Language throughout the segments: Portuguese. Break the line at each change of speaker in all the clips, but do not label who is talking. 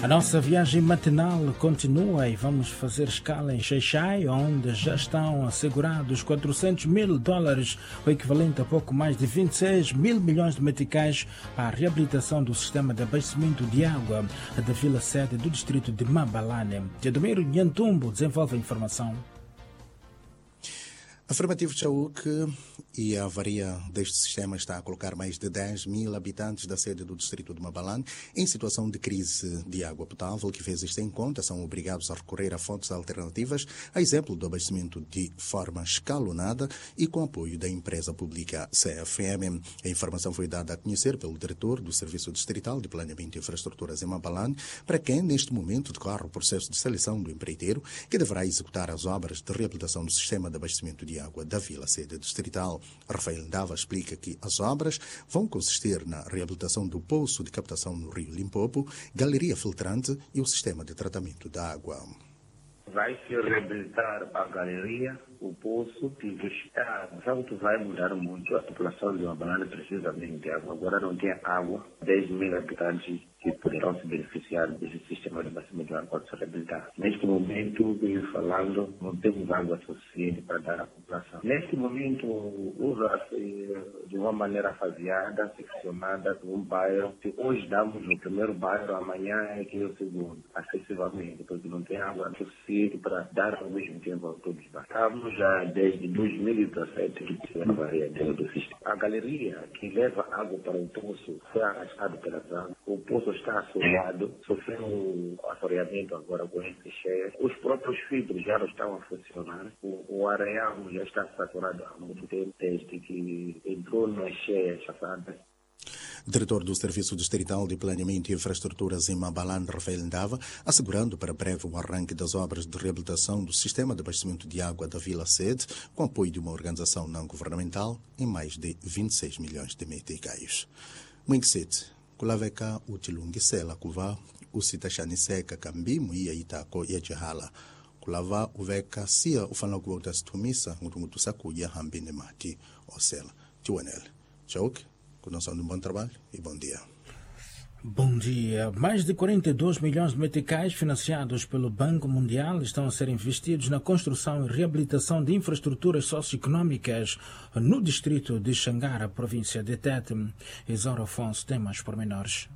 A nossa viagem matinal continua e vamos fazer escala em Xai-Xai, onde já estão assegurados $400 mil, o equivalente a pouco mais de 26 mil milhões de meticais para a reabilitação do sistema de abastecimento de água da vila-sede do distrito de Mabalane. Teodomiro Nhantumbo desenvolve a informação.
Afirmativo Chauque, e a avaria deste sistema está a colocar mais de 10 mil habitantes da sede do distrito de Mabalane em situação de crise de água potável, que fez isto em conta, são obrigados a recorrer a fontes alternativas, a exemplo do abastecimento de forma escalonada e com apoio da empresa pública CFM. A informação foi dada a conhecer pelo diretor do Serviço Distrital de Planeamento e Infraestruturas em Mabalane, para quem neste momento decorre o processo de seleção do empreiteiro que deverá executar as obras de reabilitação do sistema de abastecimento de água da vila-sede distrital. Rafael Ndava explica que as obras vão consistir na reabilitação do poço de captação no rio Limpopo, galeria filtrante e o sistema de tratamento da água.
Vai-se reabilitar a galeria, o poço e o estado. Sabe que vai mudar muito. A população de Mabalane precisa mesmo de água. Agora não tem água. 10 mil habitantes que poderão se beneficiar desse sistema de abastecimento de água quando se reabilitar. Neste momento, falando, não temos água suficiente para dar à população. Neste momento, usa-se de uma maneira faseada, seccionada, um bairro. Se hoje damos no primeiro bairro, amanhã é que é o segundo, acessivamente, porque não tem água suficiente para dar ao mesmo tempo a todos. Estamos já desde 2017 que a avaria dentro do sistema. A galeria que leva água para o poço foi arrastada pelas águas. O poço está assoreado, sofreu um assoreamento agora com esse cheias. Os próprios filtros já não estão a funcionar. O areal já está saturado há muito tempo, desde que entrou nas cheias passadas.
Diretor do Serviço Distrital de Planeamento e Infraestruturas em Mabalane, Rafael Ndava, assegurando para breve o arranque das obras de reabilitação do sistema de abastecimento de água da vila-sede, com apoio de uma organização não-governamental, em mais de 26 milhões de meticais. Mwinksit, kulaveka utilungisela kuva usitashaniseca kambimu iya itako ya jihala. Kulava uveka sia ufana kuva utastumisa ngutungutusakuya hambine mati osela. Tiwanel. Chouk. Continuação de um bom trabalho e bom dia.
Bom dia. Mais de 42 milhões de meticais financiados pelo Banco Mundial estão a ser investidos na construção e reabilitação de infraestruturas socioeconómicas no distrito de Xangara, província de Tete. Isaura Afonso tem mais pormenores.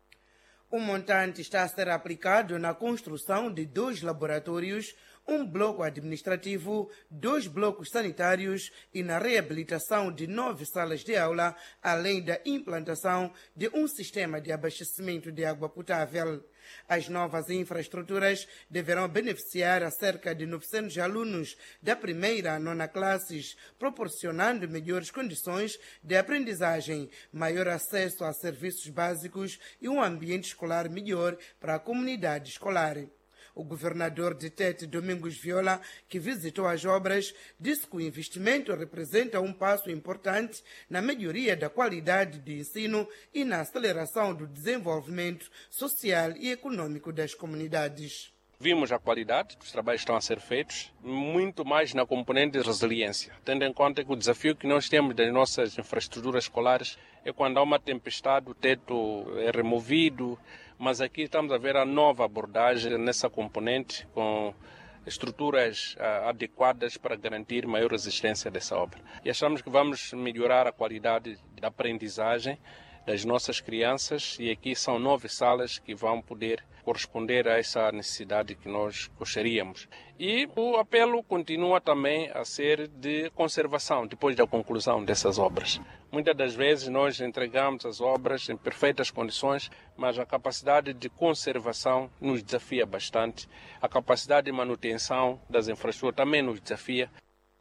O montante está a ser aplicado na construção de 2 laboratórios, um bloco administrativo, 2 blocos sanitários e na reabilitação de 9 salas de aula, além da implantação de um sistema de abastecimento de água potável. As novas infraestruturas deverão beneficiar a cerca de 900 alunos da primeira à 9ª classes, proporcionando melhores condições de aprendizagem, maior acesso a serviços básicos e um ambiente escolar melhor para a comunidade escolar. O governador de Tete, Domingos Viola, que visitou as obras, disse que o investimento representa um passo importante na melhoria da qualidade de ensino e na aceleração do desenvolvimento social e econômico das comunidades.
Vimos a qualidade dos trabalhos que estão a ser feitos, muito mais na componente de resiliência, tendo em conta que o desafio que nós temos das nossas infraestruturas escolares é quando há uma tempestade, o teto é removido, mas aqui estamos a ver a nova abordagem nessa componente com estruturas adequadas para garantir maior resistência dessa obra. E achamos que vamos melhorar a qualidade da aprendizagem das nossas crianças e aqui são 9 salas que vão poder corresponder a essa necessidade que nós gostaríamos. E o apelo continua também a ser de conservação depois da conclusão dessas obras. Muitas das vezes nós entregamos as obras em perfeitas condições, mas a capacidade de conservação nos desafia bastante. A capacidade de manutenção das infraestruturas também nos desafia.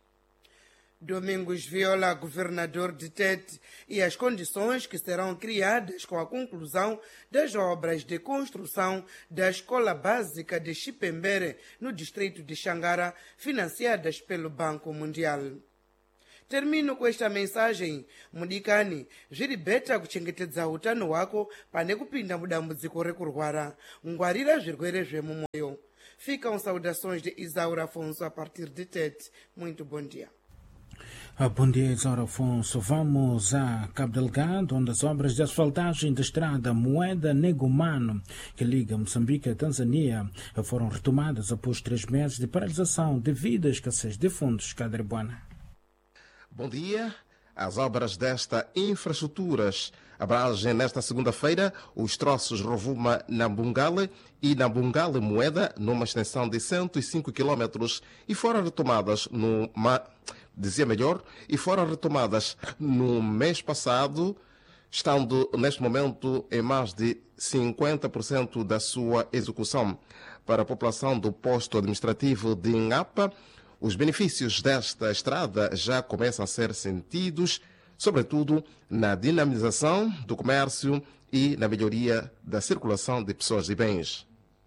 Domingos Viola, governador de Tete, e as condições que serão criadas com a conclusão das obras de construção da Escola Básica de Chipembere, no distrito de Xangara, financiadas pelo Banco Mundial. Termino com esta mensagem. Mudikani, zviribeta kuchengetedza utano wako pane kupinda mudambudziko rekurwara. Ngwarira zvirwere zvemumwoyo. Ficam saudações de Isaura Afonso a partir de Tete. Muito bom dia.
Bom dia, Isora Afonso. Vamos a Cabo Delgado, onde as obras de asfaltagem da estrada Moeda Negumano, que liga Moçambique à Tanzânia, foram retomadas após 3 meses de paralisação devido à escassez de fundos. Cadrebuana.
Bom dia. As obras desta infraestruturas abrangem nesta segunda-feira os troços Rovuma-Nambungale e Nambungale-Moeda, numa extensão de 105 km, e foram retomadas no mês passado, estando neste momento em mais de 50% da sua execução. Para a população do posto administrativo de Inhapa, os benefícios desta estrada já começam a ser sentidos, sobretudo na dinamização do comércio e na melhoria da circulação de pessoas e bens.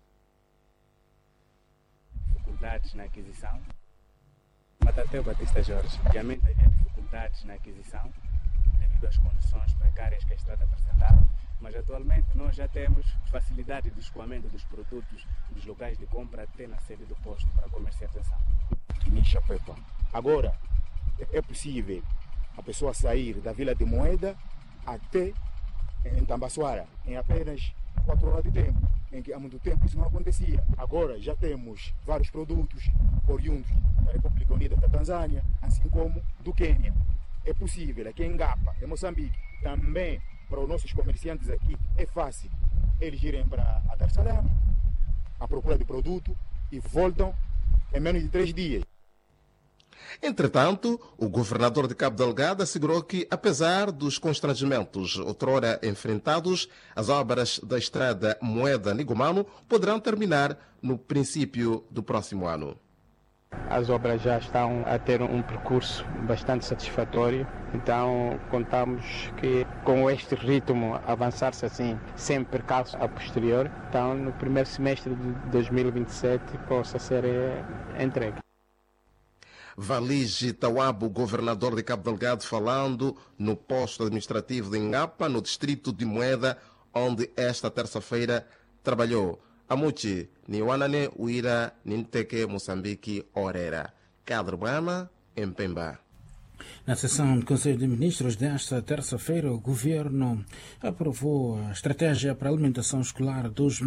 Dificuldades na aquisição. Matateu Batista Jorge, obviamente havia dificuldades na aquisição devido às condições precárias que a estrada apresentava, mas atualmente nós já temos facilidade de escoamento dos produtos dos locais de compra até na sede do posto para comercialização.
Agora, é possível a pessoa sair da Vila de Moeda até em Tambassuara em apenas 4 horas de tempo, em que há muito tempo isso não acontecia. Agora já temos vários produtos oriundos da República Unida da Tanzânia, assim como do Quênia. É possível aqui em Ngapa, em Moçambique, também para os nossos comerciantes aqui, é fácil eles irem para a Dar es Salaam à procura de produto e voltam em menos de 3 dias.
Entretanto, o governador de Cabo Delgado assegurou que, apesar dos constrangimentos outrora enfrentados, as obras da estrada Moeda Negumano poderão terminar no princípio do próximo ano.
As obras já estão a ter um percurso bastante satisfatório, então contamos que com este ritmo avançar-se assim, sem percalço a posterior, então no primeiro semestre de 2027 possa ser entregue.
Valigi Tawabo, governador de Cabo Delgado, falando no posto administrativo de Inhapa, no distrito de Moeda, onde esta terça-feira trabalhou. Amuchi, Niwanane, Uira, Ninteke, Moçambique, Orera. Cadrebana, em Pemba.
Na sessão do Conselho de Ministros desta terça-feira, o Governo aprovou a Estratégia para a Alimentação Escolar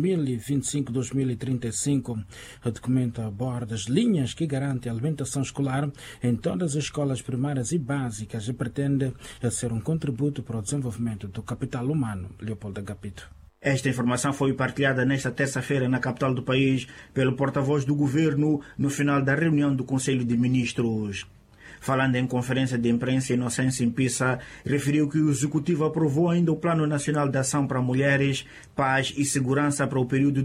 2025-2035. O documento aborda as linhas que garantem a alimentação escolar em todas as escolas primárias e básicas e pretende ser um contributo para o desenvolvimento do capital humano. Leopoldo Agapito.
Esta informação foi partilhada nesta terça-feira na capital do país pelo porta-voz do Governo no final da reunião do Conselho de Ministros. Falando em conferência de imprensa, Inocêncio Mpisa referiu que o Executivo aprovou ainda o Plano Nacional de Ação para Mulheres, Paz e Segurança para o período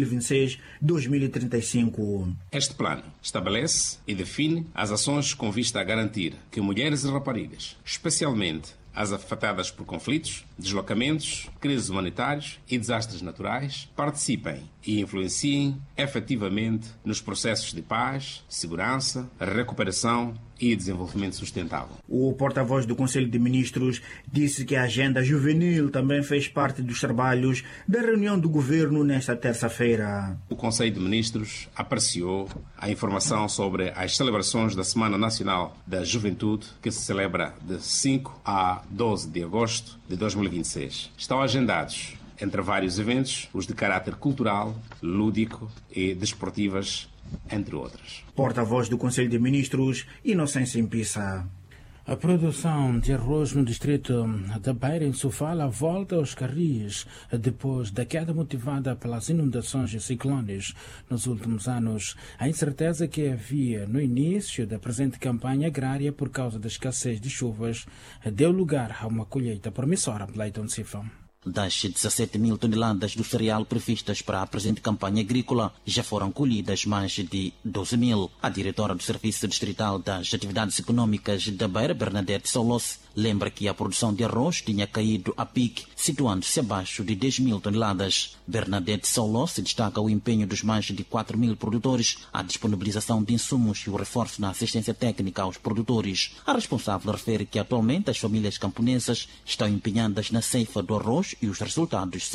2026-2035.
Este plano estabelece e define as ações com vista a garantir que mulheres e raparigas, especialmente as afetadas por conflitos, deslocamentos, crises humanitárias e desastres naturais, participem e influenciem efetivamente nos processos de paz, segurança, recuperação e desenvolvimento sustentável.
O porta-voz do Conselho de Ministros disse que a agenda juvenil também fez parte dos trabalhos da reunião do Governo nesta terça-feira.
O Conselho de Ministros apreciou a informação sobre as celebrações da Semana Nacional da Juventude, que se celebra de 5 a 12 de agosto de 2026. Estão agendados, entre vários eventos, os de caráter cultural, lúdico e desportivas, entre outras.
Porta-voz do Conselho de Ministros, Inocêncio Mpisa.
A produção de arroz no distrito da Beira, em Sofala, volta aos carris depois da queda motivada pelas inundações e ciclones. Nos últimos anos, a incerteza que havia no início da presente campanha agrária por causa da escassez de chuvas deu lugar a uma colheita promissora. Leiton Sifão.
Das 17 mil toneladas do cereal previstas para a presente campanha agrícola, já foram colhidas mais de 12 mil. A diretora do Serviço Distrital das Atividades Econômicas da Beira, Bernadette Solos, lembra que a produção de arroz tinha caído a pique, situando-se abaixo de 10 mil toneladas. Bernadette Solos destaca o empenho dos mais de 4 mil produtores, a disponibilização de insumos e o reforço na assistência técnica aos produtores. A responsável refere que atualmente as famílias camponesas estão empenhadas na ceifa do arroz e os resultados são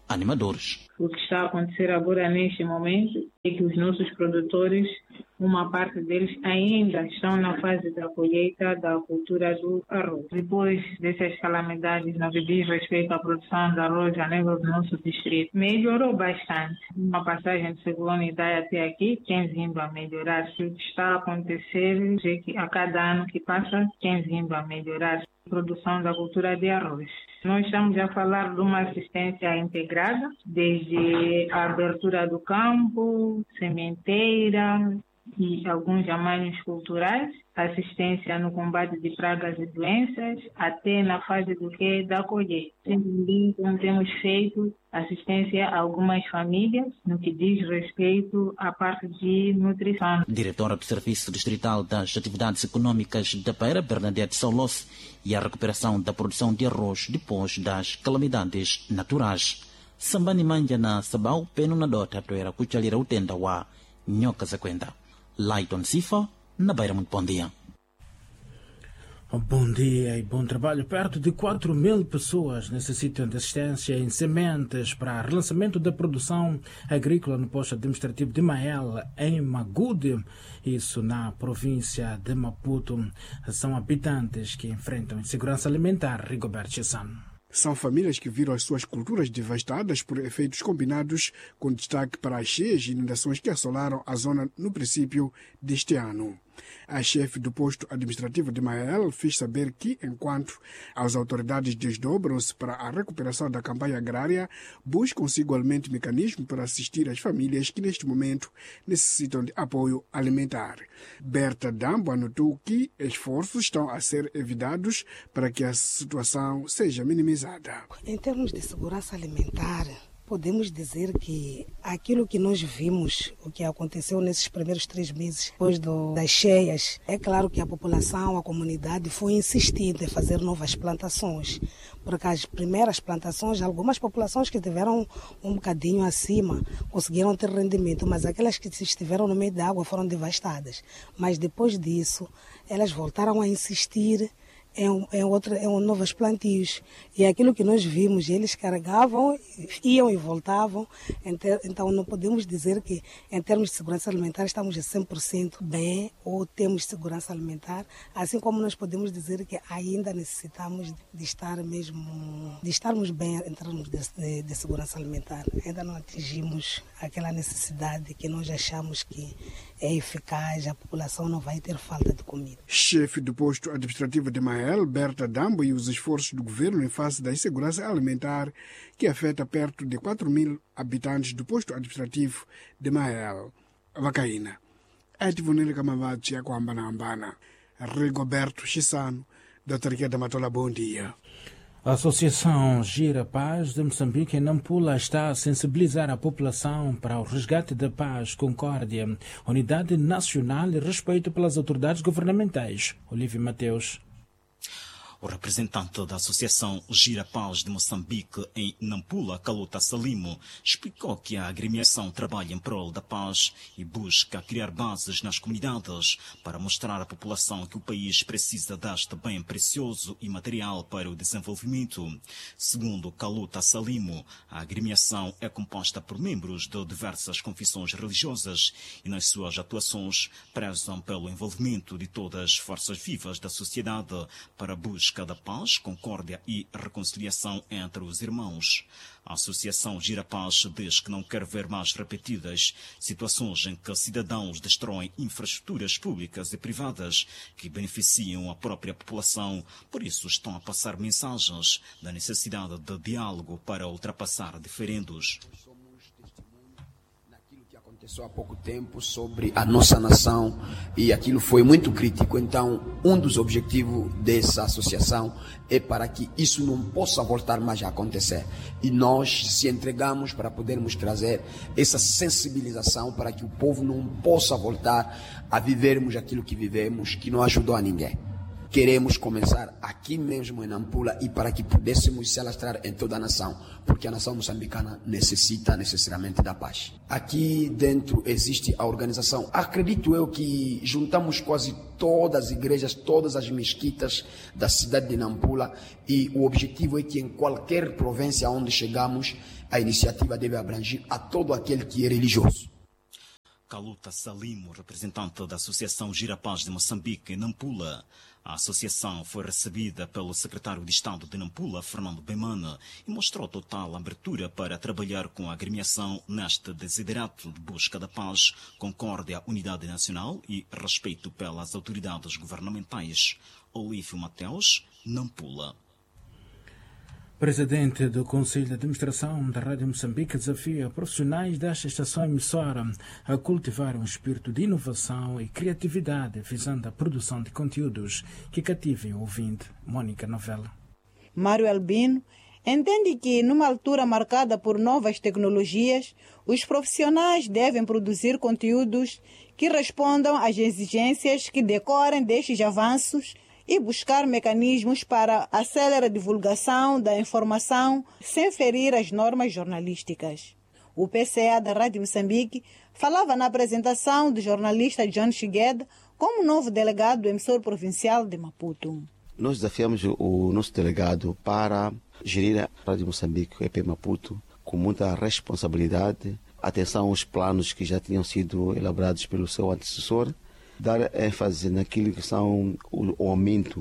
animadores.
O que está a acontecer agora neste momento é que os nossos produtores, uma parte deles ainda estão na fase da colheita da cultura do arroz. Depois dessas calamidades no que diz respeito à produção de arroz a nível do nosso distrito, melhorou bastante. Uma passagem de ciclone Idai até aqui tem vindo a melhorar. O que está a acontecer é que a cada ano que passa tem vindo a melhorar a produção da cultura de arroz. Nós estamos a falar de uma assistência integrada, desde a abertura do campo, sementeira e alguns amanhos culturais, assistência no combate de pragas e doenças, até na fase da colheita. Também temos feito assistência a algumas famílias no que diz respeito à parte de nutrição.
Diretora do Serviço Distrital das Atividades Econômicas da Beira, Bernadette Saulos, e a recuperação da produção de arroz depois das calamidades naturais. Sambani manja na sabau peno na dota toera kuchalira utenda wa nyoka zakwenda. Laiton Sifa, na Beira, muito bom dia.
Bom dia e bom trabalho. Perto de 4.000 pessoas necessitam de assistência em sementes para relançamento da produção agrícola no posto administrativo de Mael, em Magude, isso na província de Maputo. São habitantes que enfrentam insegurança alimentar. Rigoberto Chessano.
São famílias que viram as suas culturas devastadas por efeitos combinados, com destaque para as cheias e inundações que assolaram a zona no princípio deste ano. A chefe do posto administrativo de Mael fez saber que, enquanto as autoridades desdobram-se para a recuperação da campanha agrária, buscam-se igualmente mecanismos para assistir as famílias que neste momento necessitam de apoio alimentar. Berta Dambo anotou que esforços estão a ser evitados para que a situação seja minimizada.
Em termos de segurança alimentar, podemos dizer que aquilo que nós vimos, o que aconteceu nesses primeiros 3 meses, depois das cheias, é claro que a população, a comunidade foi insistente em fazer novas plantações, porque as primeiras plantações, algumas populações que estiveram um bocadinho acima conseguiram ter rendimento, mas aquelas que estiveram no meio da água foram devastadas. Mas depois disso, elas voltaram a insistir em novos plantios. E aquilo que nós vimos, eles carregavam, iam e voltavam. Então não podemos dizer que em termos de segurança alimentar estamos a 100% bem ou temos segurança alimentar, assim como nós podemos dizer que ainda necessitamos de estarmos bem em termos de segurança alimentar. Ainda não atingimos aquela necessidade que nós achamos que é eficaz, a população não vai ter falta de comida.
Chefe do posto administrativo de Mael, Berta Dambo, e os esforços do governo em face da insegurança alimentar que afeta perto de 4.000 habitantes do posto administrativo de Mael, Vacaína. Ativunele Kamavati ya kuambana. Rigoberto Chissano, da Tarquia Matola, bom dia.
A Associação Gira Paz de Moçambique em Nampula está a sensibilizar a população para o resgate da paz, concórdia, unidade nacional e respeito pelas autoridades governamentais. Olívio Mateus.
O representante da Associação Gira Paz de Moçambique em Nampula, Kaluta Salimo, explicou que a agremiação trabalha em prol da paz e busca criar bases nas comunidades para mostrar à população que o país precisa deste bem precioso e material para o desenvolvimento. Segundo Kaluta Salimo, a agremiação é composta por membros de diversas confissões religiosas e nas suas atuações prezam pelo envolvimento de todas as forças vivas da sociedade para a busca da paz, concórdia e reconciliação entre os irmãos. A Associação Gira Paz diz que não quer ver mais repetidas situações em que cidadãos destroem infraestruturas públicas e privadas que beneficiam a própria população. Por isso estão a passar mensagens da necessidade de diálogo para ultrapassar diferendos.
Aconteceu há pouco tempo sobre a nossa nação e aquilo foi muito crítico. Então, um dos objetivos dessa associação é para que isso não possa voltar mais a acontecer. E nós se entregamos para podermos trazer essa sensibilização para que o povo não possa voltar a vivermos aquilo que vivemos, que não ajudou a ninguém. Queremos começar aqui mesmo em Nampula e para que pudéssemos se alastrar em toda a nação, porque a nação moçambicana necessita necessariamente da paz. Aqui dentro existe a organização, acredito eu que juntamos quase todas as igrejas, todas as mesquitas da cidade de Nampula e o objetivo é que em qualquer província onde chegamos a iniciativa deve abranger a todo aquele que é religioso.
Kaluta Salimo, representante da Associação Girapaz de Moçambique, em Nampula. A associação foi recebida pelo secretário de Estado de Nampula, Fernando Bemana, e mostrou total abertura para trabalhar com a agremiação neste desiderato de busca da paz, concórdia, unidade nacional e respeito pelas autoridades governamentais. Olívio Mateus, Nampula.
Presidente do Conselho de Administração da Rádio Moçambique desafia profissionais desta estação emissora a cultivar um espírito de inovação e criatividade visando a produção de conteúdos que cativem o ouvinte. Mônica Novela.
Mário Albino entende que, numa altura marcada por novas tecnologias, os profissionais devem produzir conteúdos que respondam às exigências que decorrem destes avanços e buscar mecanismos para acelerar a divulgação da informação sem ferir as normas jornalísticas. O PCA da Rádio Moçambique falava na apresentação do jornalista John Shigueda como novo delegado do emissor provincial de Maputo.
Nós desafiamos o nosso delegado para gerir a Rádio Moçambique, o EP Maputo, com muita responsabilidade, atenção aos planos que já tinham sido elaborados pelo seu antecessor, dar ênfase naquilo que são o aumento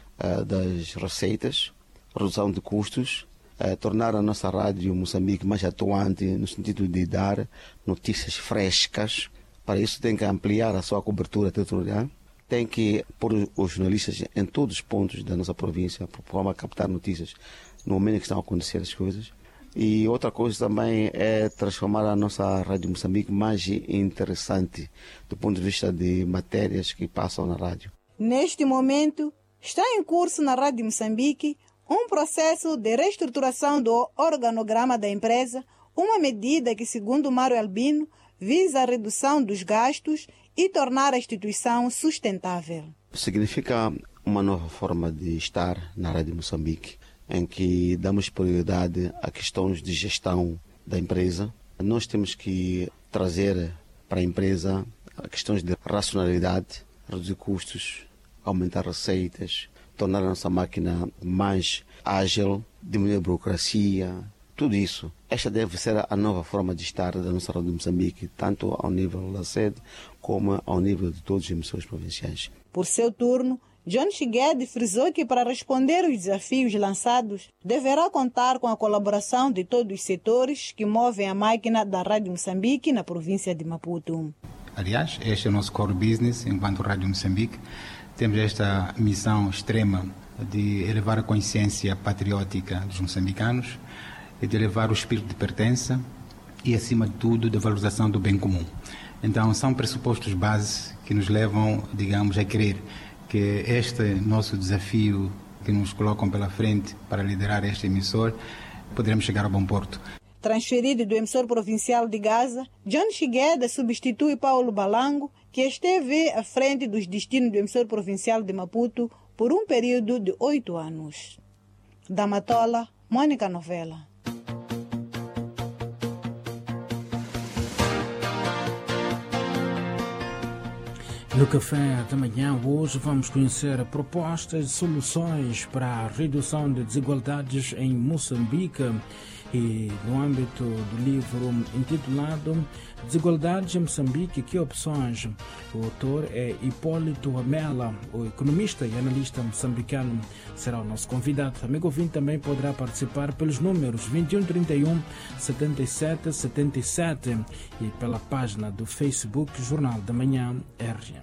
das receitas, redução de custos, tornar a nossa rádio Moçambique mais atuante no sentido de dar notícias frescas. Para isso tem que ampliar a sua cobertura territorial, tem que pôr os jornalistas em todos os pontos da nossa província, por forma a captar notícias no momento em que estão a acontecer as coisas. E outra coisa também é transformar a nossa Rádio Moçambique mais interessante do ponto de vista de matérias que passam na rádio.
Neste momento, está em curso na Rádio Moçambique um processo de reestruturação do organograma da empresa, uma medida que, segundo Mário Albino, visa a redução dos gastos e tornar a instituição sustentável.
Significa uma nova forma de estar na Rádio Moçambique, em que damos prioridade a questões de gestão da empresa. Nós temos que trazer para a empresa questões de racionalidade, reduzir custos, aumentar receitas, tornar a nossa máquina mais ágil, diminuir a burocracia, tudo isso. Esta deve ser a nova forma de estar da nossa Rádio Moçambique, tanto ao nível da sede como ao nível de todos os emissores provinciais.
Por seu turno, John Shigueda frisou que, para responder aos desafios lançados, deverá contar com a colaboração de todos os setores que movem a máquina da Rádio Moçambique na província de Maputo.
Aliás, este é o nosso core business enquanto Rádio Moçambique. Temos esta missão extrema de elevar a consciência patriótica dos moçambicanos e de elevar o espírito de pertença e, acima de tudo, da valorização do bem comum. Então, são pressupostos base que nos levam, digamos, a crer que este nosso desafio que nos colocam pela frente para liderar este emissor, poderemos chegar a bom porto.
Transferido do emissor provincial de Gaza, John Shigueda substitui Paulo Balango, que esteve à frente dos destinos do emissor provincial de Maputo por um período de 8 anos. Da Matola, Mônica Novela.
No Café da Manhã, hoje vamos conhecer propostas de soluções para a redução de desigualdades em Moçambique e no âmbito do livro intitulado Desigualdades em Moçambique, que opções? O autor é Hipólito Amela, o economista e analista moçambicano, será o nosso convidado. Amigo ouvinte também poderá participar pelos números 2131 77 77 e pela página do Facebook Jornal da Manhã RGM.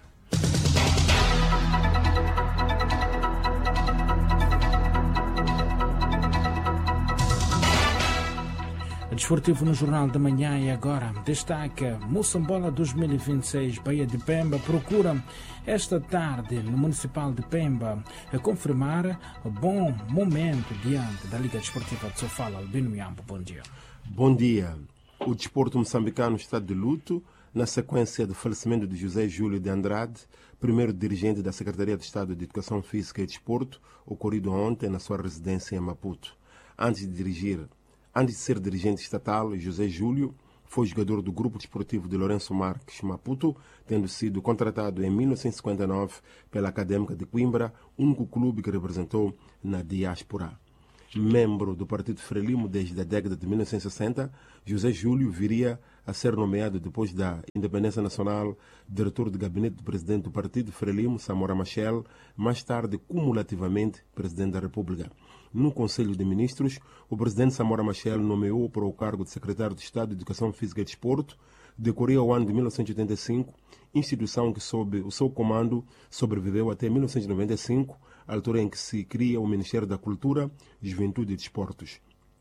Desportivo no Jornal da Manhã e agora destaca Moçambola 2026. Baía de Pemba procura esta tarde no Municipal de Pemba a confirmar o bom momento diante da Liga Desportiva de Sofala. Albino Miambo, bom dia.
Bom dia. O desporto moçambicano está de luto na sequência do falecimento de José Júlio de Andrade, primeiro dirigente da Secretaria de Estado de Educação Física e Desporto, ocorrido ontem na sua residência em Maputo. Antes de ser dirigente estatal, José Júlio foi jogador do Grupo Desportivo de Lourenço Marques, Maputo, tendo sido contratado em 1959 pela Académica de Coimbra, único clube que representou na diáspora. membro do Partido Frelimo desde a década de 1960, José Júlio viria a ser nomeado depois da independência nacional diretor de gabinete do presidente do Partido Frelimo, Samora Machel, mais tarde cumulativamente presidente da República. No Conselho de Ministros, o presidente Samora Machel nomeou para o cargo de secretário de Estado de Educação Física e Desporto, decorria ao ano de 1985, instituição que, sob o seu comando, sobreviveu até 1995, altura em que se cria o Ministério da Cultura, Juventude e Desportos.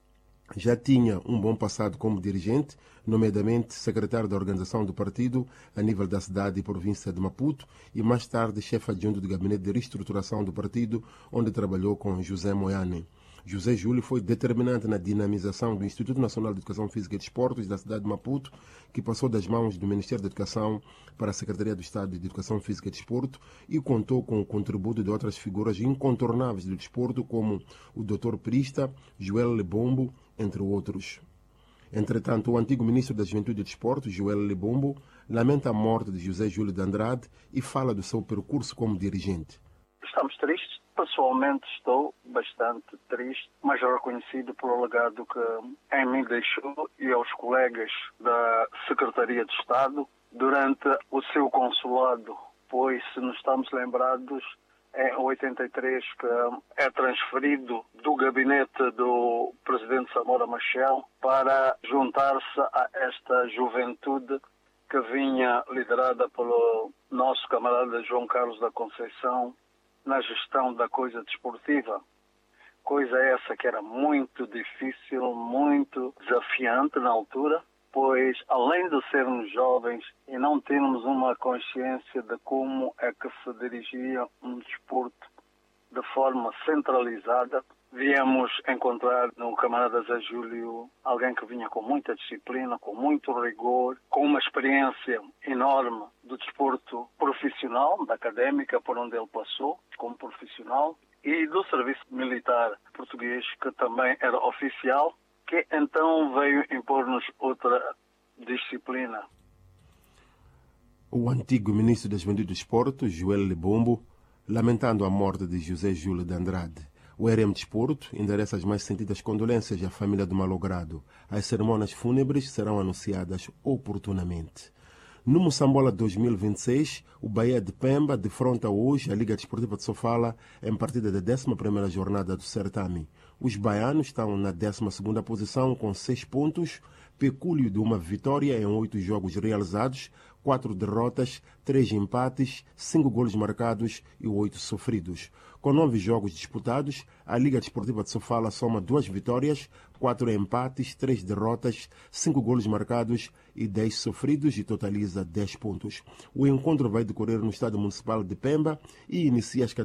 Já tinha um bom passado como dirigente, nomeadamente secretário da organização do partido a nível da cidade e província de Maputo e mais tarde chefe adjunto do gabinete de reestruturação do partido, onde trabalhou com José Moyane. José Júlio foi determinante na dinamização do Instituto Nacional de Educação Física e Desportos da cidade de Maputo, que passou das mãos do Ministério da Educação para a Secretaria do Estado de Educação Física e Desporto e contou com o contributo de outras figuras incontornáveis do desporto, como o Dr. Prista, Joel Lebombo, entre outros. Entretanto, o antigo ministro da Juventude e Desporto, Joel Lebombo, lamenta a morte de José Júlio de Andrade e fala do seu percurso como dirigente.
Estamos tristes. Pessoalmente estou bastante triste, mas reconhecido pelo legado que em mim deixou e aos colegas da Secretaria de Estado durante o seu consulado, pois se nos estamos lembrados, em 83 que é transferido do gabinete do presidente Samora Machel para juntar-se a esta juventude que vinha liderada pelo nosso camarada João Carlos da Conceição na gestão da coisa desportiva. Coisa essa que era muito difícil, muito desafiante na altura, pois além de sermos jovens e não termos uma consciência de como é que se dirigia um desporto de forma centralizada, viemos encontrar no camarada Zé Júlio alguém que vinha com muita disciplina, com muito rigor, com uma experiência enorme do desporto profissional, da académica por onde ele passou como profissional, e do serviço militar português, que também era oficial, que então veio impor-nos outra disciplina.
O antigo ministro da Juventude e Desporto, Joel Lebombo, lamentando a morte de José Júlio de Andrade. O RM Desporto endereça as mais sentidas condolências à família do malogrado. As cerimônias fúnebres serão anunciadas oportunamente. No Moçambola 2026, o Bahia de Pemba defronta hoje a Liga Desportiva de Sofala em partida da 11ª jornada do certame. Os baianos estão na 12ª posição com 6 pontos, pecúlio de uma vitória em 8 jogos realizados, 4 derrotas, 3 empates, 5 golos marcados e 8 sofridos. Com 9 jogos disputados, a Liga Desportiva de Sofala soma 2 vitórias, 4 empates, 3 derrotas, 5 golos marcados e 10 sofridos e totaliza 10 pontos. O encontro vai decorrer no Estádio Municipal de Pemba e inicia às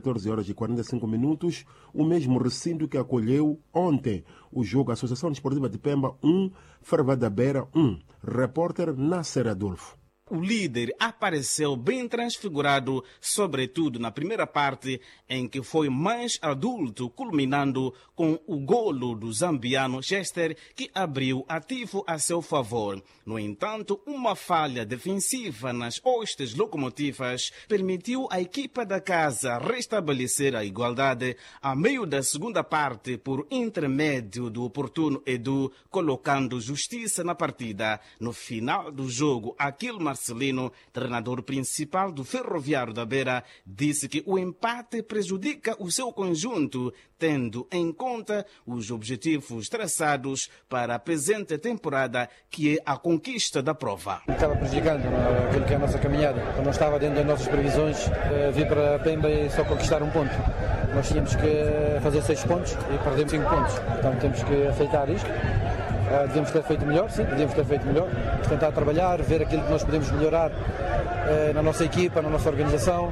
14h45, o mesmo recinto que acolheu ontem o jogo Associação Desportiva de Pemba 1, Ferva da Beira 1. Repórter Nasser Adolfo.
O líder apareceu bem transfigurado, sobretudo na primeira parte, em que foi mais adulto, culminando com o golo do zambiano Chester, que abriu ativo a seu favor. No entanto, uma falha defensiva nas hostes locomotivas permitiu à equipa da casa restabelecer a igualdade a meio da segunda parte por intermédio do oportuno Edu, colocando justiça na partida. No final do jogo, Aquilo Marcelino, treinador principal do Ferroviário da Beira, disse que o empate prejudica o seu conjunto, tendo em conta os objetivos traçados para a presente temporada, que é a conquista da prova.
Estava prejudicando aquilo que é a nossa caminhada. Não estava dentro das nossas previsões vir para Pemba e só conquistar um ponto. Nós tínhamos que fazer 6 pontos e perdemos 5 pontos. Então temos que aceitar isto. Devíamos ter feito melhor, sim, devíamos ter feito melhor. Tentar trabalhar, ver aquilo que nós podemos melhorar na nossa equipa, na nossa organização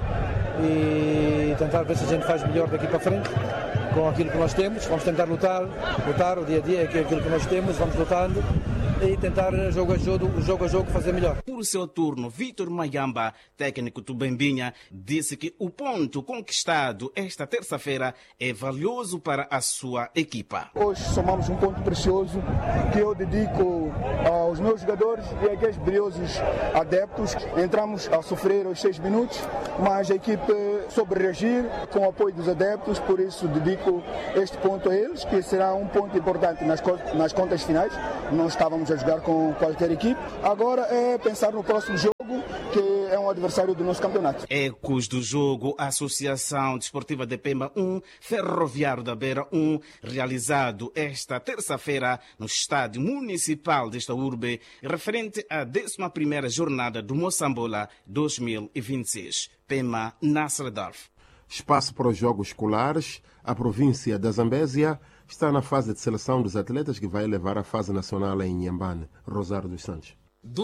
e tentar ver se a gente faz melhor daqui para frente com aquilo que nós temos. Vamos tentar lutar o dia a dia, aquilo que nós temos, vamos lutando e tentar jogo a jogo fazer melhor.
Por seu turno, Vítor Mayamba, técnico Tubembinha, disse que o ponto conquistado esta terça-feira é valioso para a sua equipa.
Hoje somamos um ponto precioso que eu dedico aos meus jogadores e àqueles brilhosos adeptos. Entramos a sofrer aos 6 minutos, mas a equipe sobrereagir com o apoio dos adeptos, por isso dedico este ponto a eles, que será um ponto importante nas contas finais. Não estávamos a jogar com qualquer equipe. Agora é pensar no próximo jogo, que é um adversário do nosso campeonato.
Ecos do jogo, Associação Desportiva de Pemba 1, Ferroviário da Beira 1, realizado esta terça-feira no Estádio Municipal desta urbe, referente à 11ª jornada do Moçambola 2026. Pemba, Nasredorf.
Espaço para os Jogos Escolares, a província da Zambésia está na fase de seleção dos atletas que vai levar à fase nacional em Inhambane. Rosário dos Santos.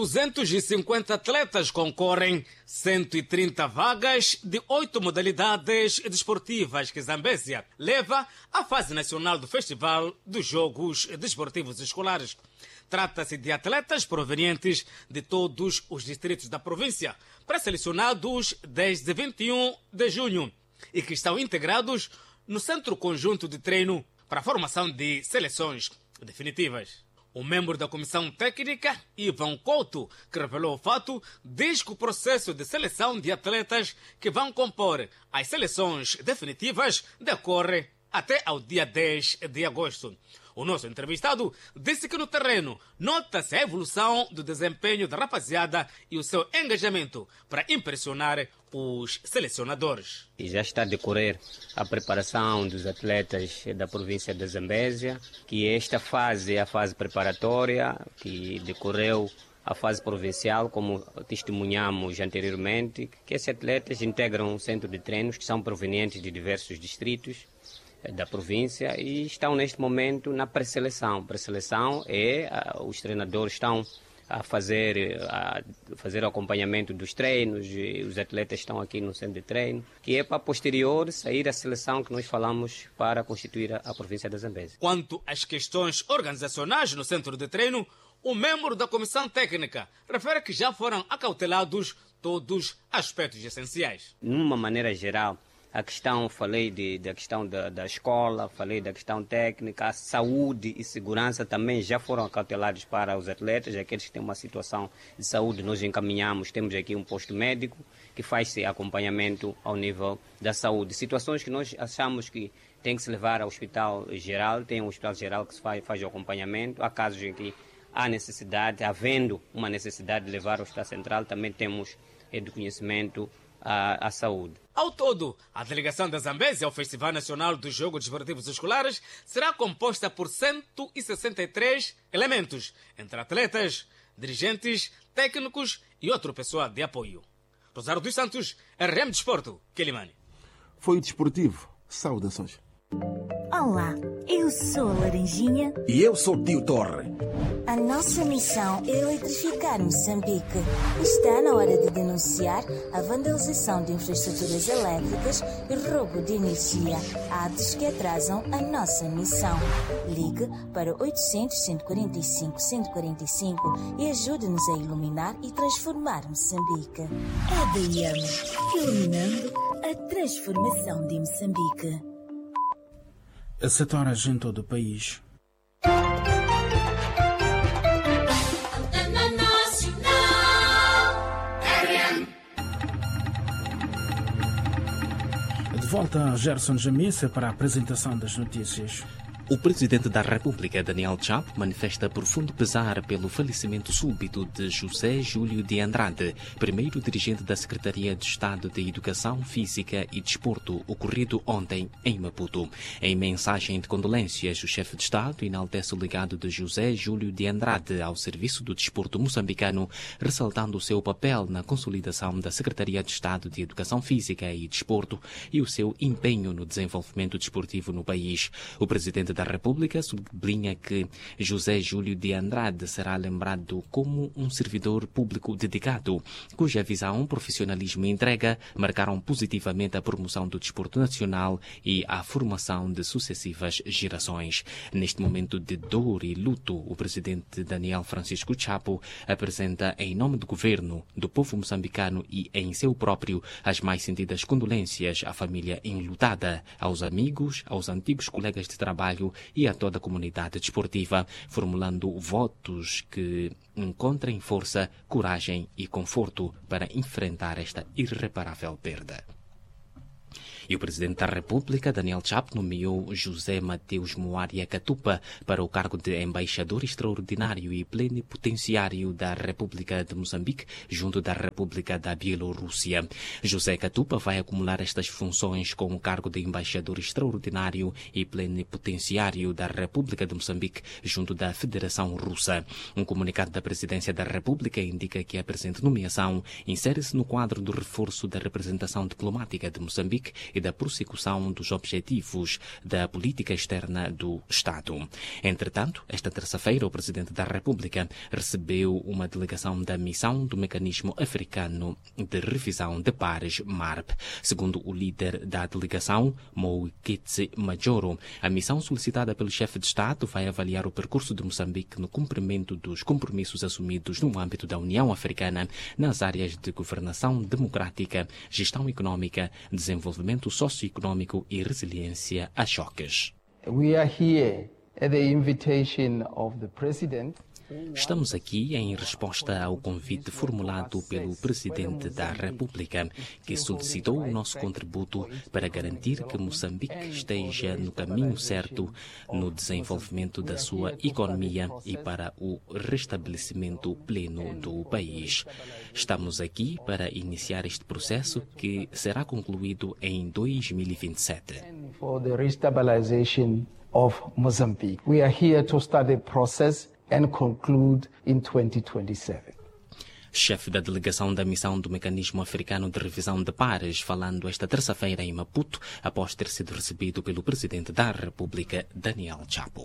250 atletas concorrem, 130 vagas de 8 modalidades desportivas que Zambésia leva à fase nacional do Festival dos Jogos Desportivos Escolares. Trata-se de atletas provenientes de todos os distritos da província, pré-selecionados desde 21 de junho e que estão integrados no Centro Conjunto de Treino para a formação de seleções definitivas. O membro da Comissão Técnica, Ivan Couto, que revelou o fato, diz que o processo de seleção de atletas que vão compor as seleções definitivas decorre até ao dia 10 de agosto. O nosso entrevistado disse que no terreno nota-se a evolução do desempenho da rapaziada e o seu engajamento para impressionar os selecionadores.
E já está a decorrer a preparação dos atletas da província de Zambésia, que esta fase é a fase preparatória, que decorreu a fase provincial, como testemunhamos anteriormente, que esses atletas integram um centro de treinos que são provenientes de diversos distritos da província e estão neste momento na pré-seleção. Pré-seleção é, os treinadores estão a fazer o acompanhamento dos treinos, e os atletas estão aqui no centro de treino, que é para posterior sair a seleção que nós falamos para constituir a província da Zambésia.
Quanto às questões organizacionais no centro de treino, o membro da comissão técnica refere que já foram acautelados todos os aspectos essenciais.
Numa maneira geral, a questão, falei da questão da escola, falei da questão técnica, a saúde e segurança também já foram acautelados para os atletas, aqueles que têm uma situação de saúde nós encaminhamos, temos aqui um posto médico que faz-se acompanhamento ao nível da saúde. Situações que nós achamos que tem que se levar ao hospital geral, tem um hospital geral que se faz o acompanhamento, há casos em que há necessidade, havendo uma necessidade de levar ao hospital central, também temos de conhecimento à saúde.
Ao todo, a delegação da Zambésia ao Festival Nacional dos Jogos Desportivos Escolares será composta por 163 elementos, entre atletas, dirigentes, técnicos e outro pessoal de apoio. Rosário dos Santos, RM Desporto, Quelimane.
Foi o desportivo. Saudações.
Olá, eu sou a Laranjinha.
E eu sou o Tio Torre.
A nossa missão é eletrificar Moçambique. Está na hora de denunciar a vandalização de infraestruturas elétricas e roubo de energia, atos que atrasam a nossa missão. Ligue para 800-145-145 e ajude-nos a iluminar e transformar Moçambique. EDM, iluminando a transformação de Moçambique.
A 7 horas em todo o país. De volta a Gerson Jamissa para a apresentação das notícias.
O presidente da República, Daniel Chapo, manifesta profundo pesar pelo falecimento súbito de José Júlio de Andrade, primeiro dirigente da Secretaria de Estado de Educação Física e Desporto, ocorrido ontem em Maputo. Em mensagem de condolências, o chefe de Estado enaltece o legado de José Júlio de Andrade ao serviço do desporto moçambicano, ressaltando o seu papel na consolidação da Secretaria de Estado de Educação Física e Desporto e o seu empenho no desenvolvimento desportivo no país. O presidente da República sublinha que José Júlio de Andrade será lembrado como um servidor público dedicado, cuja visão, profissionalismo e entrega marcaram positivamente a promoção do desporto nacional e a formação de sucessivas gerações. Neste momento de dor e luto, o presidente Daniel Francisco Chapo apresenta em nome do governo, do povo moçambicano e em seu próprio as mais sentidas condolências à família enlutada, aos amigos, aos antigos colegas de trabalho e a toda a comunidade desportiva, formulando votos que encontrem força, coragem e conforto para enfrentar esta irreparável perda. E o Presidente da República, Daniel Chapo, nomeou José Mateus Moaria Katupa para o cargo de embaixador extraordinário e plenipotenciário da República de Moçambique junto da República da Bielorrússia. José Katupa vai acumular estas funções com o cargo de embaixador extraordinário e plenipotenciário da República de Moçambique junto da Federação Russa. Um comunicado da Presidência da República indica que a presente nomeação insere-se no quadro do reforço da representação diplomática de Moçambique e da prossecução dos objetivos da política externa do Estado. Entretanto, esta terça-feira, o Presidente da República recebeu uma delegação da Missão do Mecanismo Africano de Revisão de Pares, MARP. Segundo o líder da delegação, Mouketse Majoro, a missão solicitada pelo chefe de Estado vai avaliar o percurso de Moçambique no cumprimento dos compromissos assumidos no âmbito da União Africana nas áreas de governação democrática, gestão econômica, desenvolvimento socioeconômico e resiliência a choques.
We are here at the invitation of the President.
Estamos aqui em resposta ao convite formulado pelo Presidente da República, que solicitou o nosso contributo para garantir que Moçambique esteja no caminho certo no desenvolvimento da sua economia e para o restabelecimento pleno do país. Estamos aqui para iniciar este processo que será concluído em 2027.
For the restabilization of Mozambique. We are here to start the process and conclude in 2027.
Chefe da delegação da Missão do Mecanismo Africano de Revisão de Pares, falando esta terça-feira em Maputo, após ter sido recebido pelo Presidente da República, Daniel Chapo.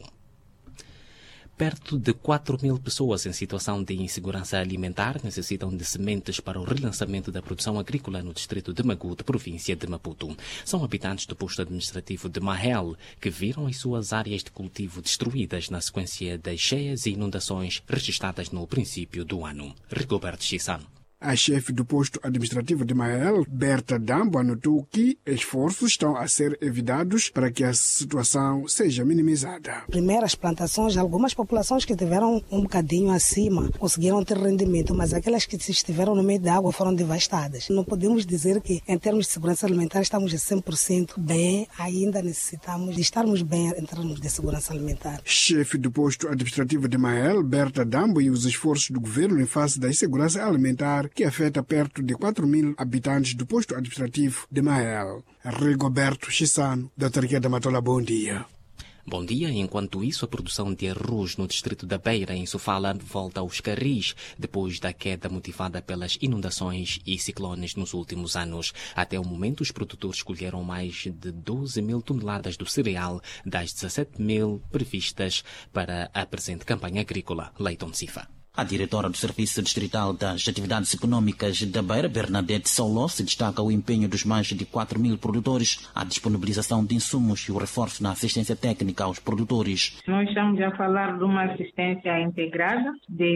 Perto de 4.000 pessoas em situação de insegurança alimentar necessitam de sementes para o relançamento da produção agrícola no distrito de Magude, província de Maputo. São habitantes do posto administrativo de Mahel que viram as suas áreas de cultivo destruídas na sequência das cheias e inundações registradas no princípio do ano. Rigoberto Chissano.
A chefe do posto administrativo de Mahel, Berta Dambo, anotou que esforços estão a ser evitados para que a situação seja minimizada.
Primeiras plantações, algumas populações que estiveram um bocadinho acima conseguiram ter rendimento, mas aquelas que estiveram no meio da água foram devastadas. Não podemos dizer que, em termos de segurança alimentar, estamos a 100% bem, ainda necessitamos de estarmos bem em termos de segurança alimentar.
Chefe do posto administrativo de Mahel, Berta Dambo, e os esforços do governo em face da insegurança alimentar que afeta perto de 4.000 habitantes do posto administrativo de Mahel. Rigoberto Chissano, da autarquia da Matola, bom dia.
Bom dia. Enquanto isso, a produção de arroz no distrito da Beira, em Sofala, volta aos carris depois da queda motivada pelas inundações e ciclones nos últimos anos. Até o momento, os produtores colheram mais de 12.000 toneladas do cereal das 17.000 previstas para a presente campanha agrícola. Leiton Cifa.
A diretora do Serviço Distrital das Atividades Econômicas da Beira, Bernadette Saulos, destaca o empenho dos mais de 4.000 produtores, a disponibilização de insumos e o reforço na assistência técnica aos produtores.
Nós estamos a falar de uma assistência integrada,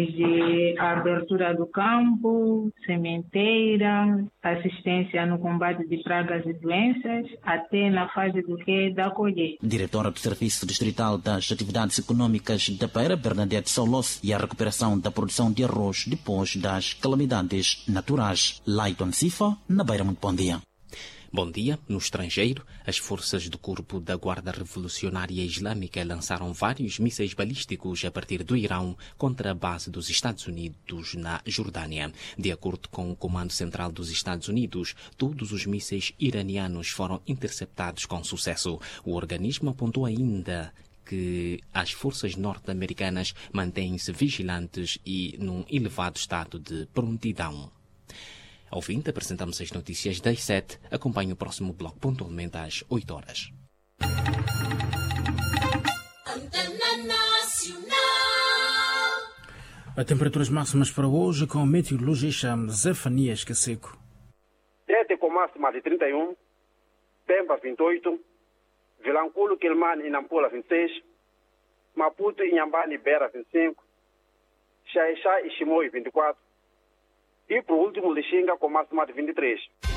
desde a abertura do campo, sementeira, assistência no combate de pragas e doenças, até na fase da colheita.
Diretora do Serviço Distrital das Atividades Econômicas da Beira, Bernadette Saulos, e a recuperação da produção de arroz depois das calamidades naturais. Leiton Cifa, na Beira, muito bom dia.
Bom dia. No estrangeiro, as forças do Corpo da Guarda Revolucionária Islâmica lançaram vários mísseis balísticos a partir do Irão contra a base dos Estados Unidos na Jordânia. De acordo com o Comando Central dos Estados Unidos, todos os mísseis iranianos foram interceptados com sucesso. O organismo apontou ainda que as forças norte-americanas mantêm-se vigilantes e num elevado estado de prontidão. Ao fim, apresentamos as notícias das 7. Acompanhe o próximo bloco pontualmente às 8 horas.
As temperaturas máximas para hoje com o meteorologista Zefanias Caseco.
Tete com máxima de 31, Pemba 28, Vilanculo, Quilmane e Nampula 26, Maputo e Inhambane Beira 25, Xaixá e Chimoio 24 e, por último, Lixinga com máxima de 23.